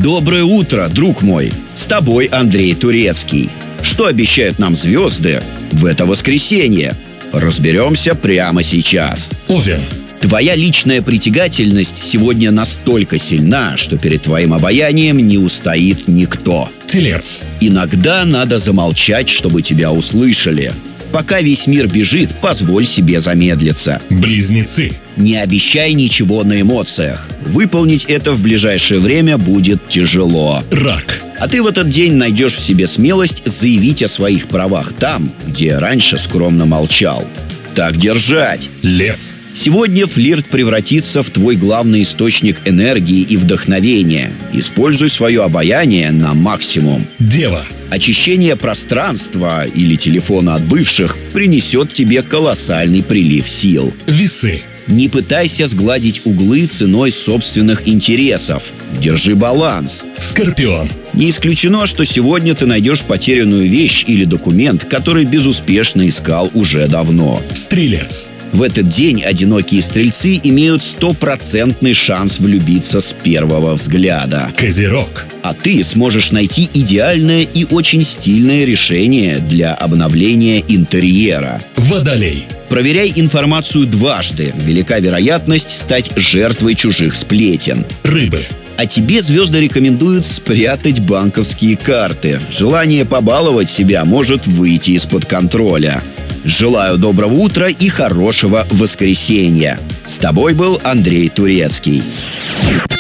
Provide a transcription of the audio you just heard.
Доброе утро, друг мой! С тобой Андрей Турецкий. Что обещают нам звезды в это воскресенье? Разберемся прямо сейчас. Овен. Твоя личная притягательность сегодня настолько сильна, что перед твоим обаянием не устоит никто. Телец. Иногда надо замолчать, чтобы тебя услышали. Пока весь мир бежит, позволь себе замедлиться. Близнецы. Не обещай ничего на эмоциях. Выполнить это в ближайшее время будет тяжело. Рак. А ты в этот день найдешь в себе смелость заявить о своих правах там, где раньше скромно молчал. Так держать! Лев. Сегодня флирт превратится в твой главный источник энергии и вдохновения. Используй свое обаяние на максимум. Дева. Очищение пространства или телефона от бывших принесет тебе колоссальный прилив сил. Весы. Не пытайся сгладить углы ценой собственных интересов. Держи баланс. Скорпион. Не исключено, что сегодня ты найдешь потерянную вещь или документ, который безуспешно искал уже давно. Стрелец. В этот день одинокие стрельцы имеют 100% шанс влюбиться с первого взгляда. Козерог. А ты сможешь найти идеальное и очень стильное решение для обновления интерьера. Водолей. Проверяй информацию дважды. Велика вероятность стать жертвой чужих сплетен. Рыбы. А тебе звезды рекомендуют спрятать банковские карты. Желание побаловать себя может выйти из-под контроля. Желаю доброго утра и хорошего воскресенья. С тобой был Андрей Турецкий.